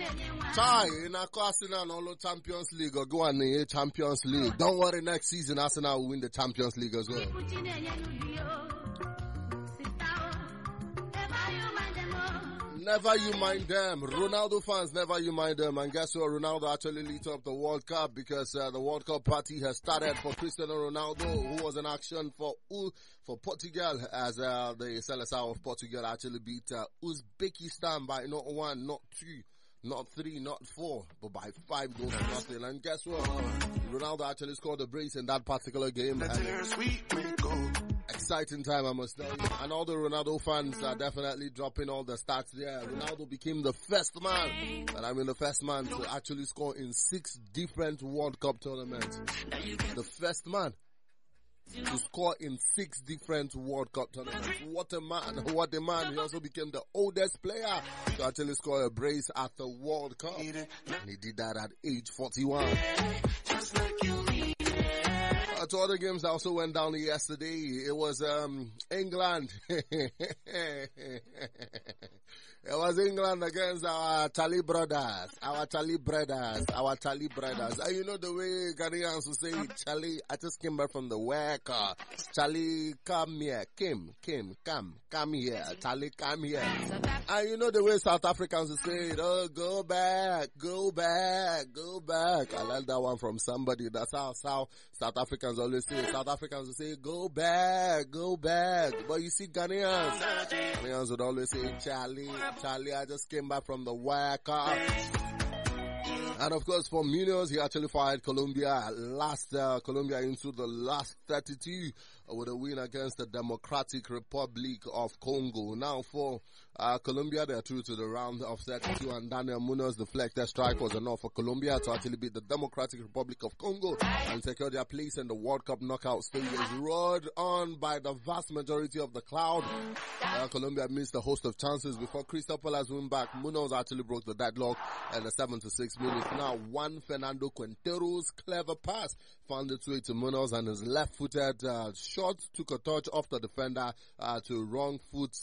Chai, in a Arsenal all Champions League or go on the Champions League. Don't worry, next season Arsenal will win the Champions League as well. Never you mind them. Ronaldo fans, never you mind them. And guess what? Ronaldo actually lit up the World Cup because the World Cup party has started for Cristiano Ronaldo, who was in action for Portugal as the Seleção of Portugal actually beat Uzbekistan by not 1, not 2. Not 3, not 4, but by 5 goals to nothing. And guess what? Ronaldo actually scored a brace in that particular game. Exciting time, I must tell you. And all the Ronaldo fans are definitely dropping all the stats there. Ronaldo became the first man, and I mean the first man to actually score in 6 different World Cup tournaments. The first man to score in 6 different World Cup tournaments. What a man, what a man. He also became the oldest player to actually score a brace at the World Cup. And he did that at age 41. Two other games that also went down yesterday. It was England. It was England against our Tally brothers. And you know the way Ghanaians will say, Charlie, I just came back from the work. Charlie, come here. Come here. Charlie, come here. And you know the way South Africans will say, oh, go back. I learned that one from somebody. That's how South Africans always say. South Africans will say, go back. But you see Ghanaians would always say, Charlie, I just came back from the work. And of course, for Munoz, he actually fired Colombia into the last 32 with a win against the Democratic Republic of Congo. Now for Colombia, they are through to the round of 32, and Daniel Munoz, the deflected strike, was enough for Colombia to actually beat the Democratic Republic of Congo and secure their place in the World Cup knockout stages. Roared on by the vast majority of the crowd, Colombia missed a host of chances before Crystal Palace win back. Munoz actually broke the deadlock in the 76 minutes. Now, Juan Fernando Quintero's clever pass found its way to Munoz, and his left-footed shot took a touch off the defender to wrong foot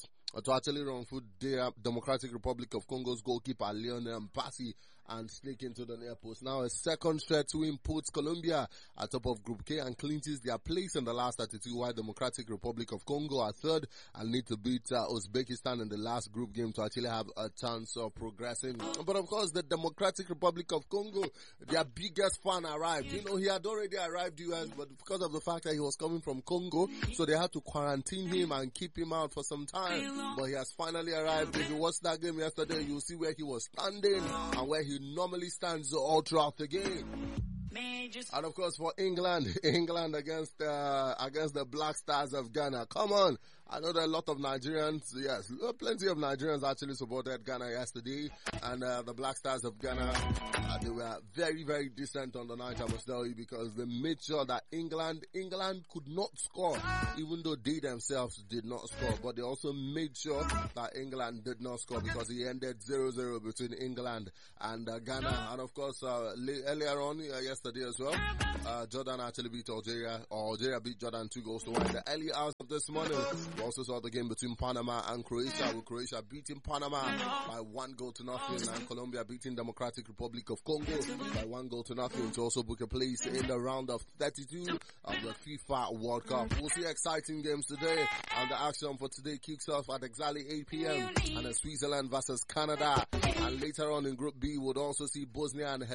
the Democratic Republic of Congo's goalkeeper Lionel Mpasi and sneak into the near post. Now a second stretch win puts Colombia at top of Group K and clinches their place in the last 32, while Democratic Republic of Congo are third and need to beat Uzbekistan in the last group game to actually have a chance of progressing. But of course, the Democratic Republic of Congo, their biggest fan arrived. You know, he had already arrived US, but because of the fact that he was coming from Congo, so they had to quarantine him and keep him out for some time. But he has finally arrived. If you watched that game yesterday, you'll see where he was standing and where he normally stands all throughout the game. And of course for England against the Black Stars of Ghana. Come on. I know there are a lot of Nigerians, yes, plenty of Nigerians actually supported Ghana yesterday. And the Black Stars of Ghana, they were very, very decent on the night, I must tell you, because they made sure that England could not score, even though they themselves did not score. But they also made sure that England did not score, because it ended 0-0 between England and Ghana. And of course, earlier on, yesterday as well, Jordan actually beat Algeria, or Algeria beat Jordan 2-1 in the early hours of this morning. We also saw the game between Panama and Croatia, with Croatia beating Panama by 1-0, and Colombia beating Democratic Republic of Congo by 1-0 to also book a place in the round of 32 of the FIFA World Cup. We'll see exciting games today, and the action for today kicks off at exactly 8 p.m. and it's Switzerland versus Canada. And later on in Group B, we'll also see Bosnia and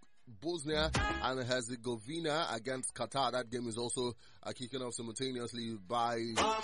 Herzegovina against Qatar. That game is also kicking off simultaneously by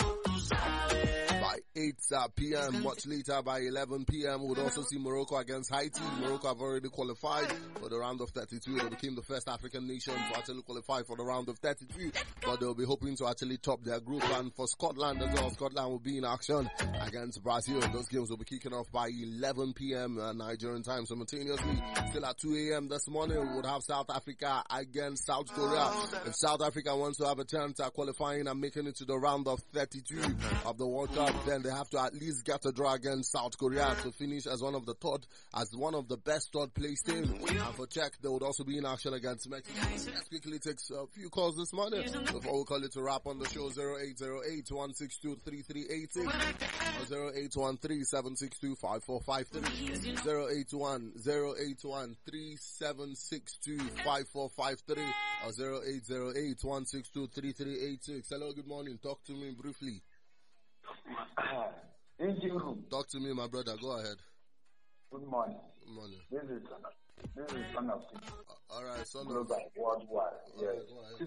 8 p.m. Much later, by 11 p.m. we'll also see Morocco against Haiti. Morocco have already qualified for the round of 32. They became the first African nation to actually qualify for the round of 32. But they'll be hoping to actually top their group. And for Scotland as well, Scotland will be in action against Brazil. Those games will be kicking off by 11 p.m. Nigerian time simultaneously. Still at 2 a.m. this morning, we would have South Africa against South Korea. If South Africa wants to have a chance at qualifying and making it to the round of 32 of the World Cup, then they have to at least get a draw against South Korea to finish as one of the best third place teams. And for Czech, they would also be in action against Mexico. Let's quickly take a few calls this morning before we call it a wrap on the show. 0808-162-3386. 0813-762-5453, 081-376-2453, or 0808-162-3386. Hello, good morning. Talk to me briefly. Talk to me, my brother. Go ahead. Good morning. Good morning. This is son of All right, son of global worldwide. Yes.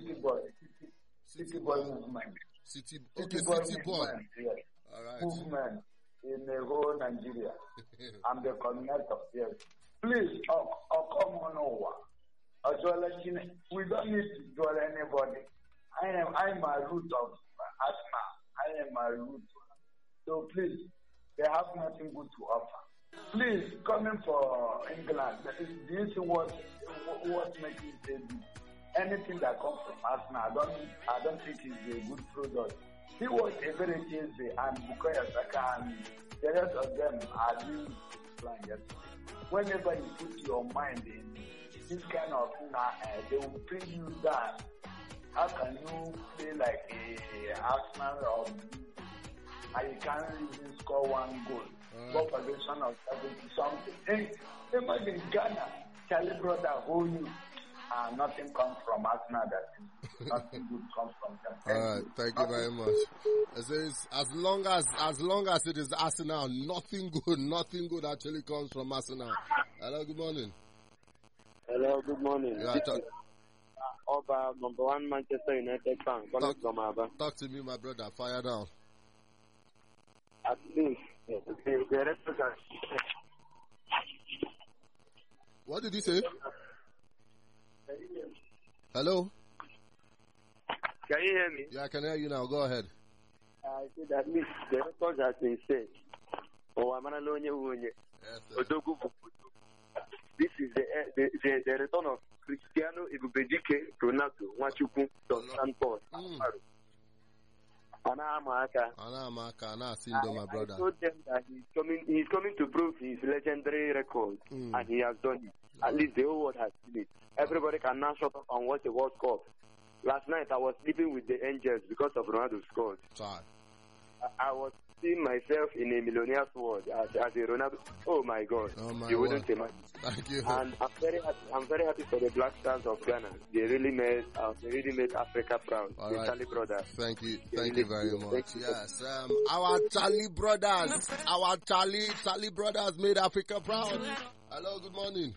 City boy movement. City Boy boy. movement, yes. All right. Movement in the whole Nigeria. I'm the coordinator. Yes. Please, come on over. We don't need to draw anybody. I'm a root of asthma. I am a root. So please, they have nothing good to offer. Please, coming for England, do you see what makes it good? Anything that comes from Arsenal, I don't think is a good product. He was a very easy and Bukayo Saka and the rest of them are doing plan yesterday. Whenever you put your mind in this kind of thing, they will bring you down. How can you play like a Arsenal or and you can't even score one goal? What position of 70 something? Hey, imagine Ghana, Charlie brother, who you nothing comes from Arsenal. Nothing good comes from them. All right, thank you very much. It says, as long as it is Arsenal, nothing good actually comes from Arsenal. Hello, good morning. Hello, good morning. Yeah, Oba, number 1 Manchester United fan. Talk to me, my brother. Fire down. At least, the rest. What did you say? Hello? Can you hear me? Yeah, I can hear you now. Go ahead. I said at least the record has been said. This is the return of Cristiano Ibubedike, Ronaldo, Nwachukwu, Dos Santos, Anamaka, my brother. I told them that he's coming to prove his legendary record, and he has done it. At least the whole world has seen it. Everybody can now shut up and watch the World Cup. Last night I was sleeping with the Angels because of Ronaldo scored. I was seeing myself in a millionaire's world as a Ronaldo. Oh my God! You wouldn't imagine. Thank you. And I'm very happy for the Black Stars of Ghana. They really made Africa proud. All the right. Charlie brothers. Thank you very much. Yes, our Charlie brothers, Charlie brothers made Africa proud. Hello, good morning.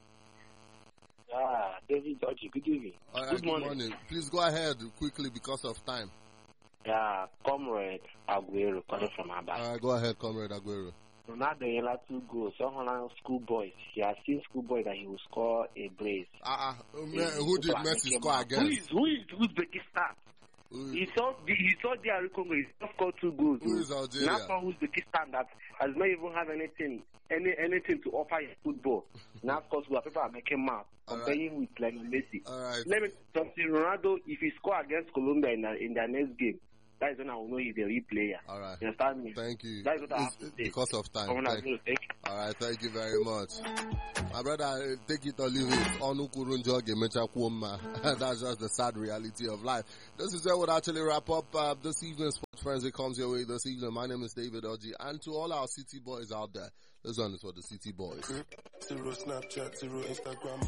David George, good evening. All right, good morning. Please go ahead quickly because of time. Yeah, Comrade Aguero calling from Aba. All right, go ahead, Comrade Aguero. Ronaldo had 2 goals. Someone schoolboys. He has seen schoolboy that he will score a brace. Who did Messi score against? Who is Uzbekistan? He saw DR Congo. He just scored 2 goals. Who is Algeria? Now for Uzbekistan that has not even have anything to offer in football. Now of course people are making mad comparing with Lionel Messi. All right. Let me tell you, Ronaldo, if he score against Colombia in their next game, that is when I will know he's a real player. All right. You understand me? Thank you. That is what I have to say. Because of time. All right, thank you very much. My brother, take it or leave it. That's just the sad reality of life. This is where we'll actually wrap up this evening. Sports Friends, it comes your way this evening. My name is David Oji. And to all our city boys out there, this one is for the city boys. 0 Snapchat, 0 Instagram.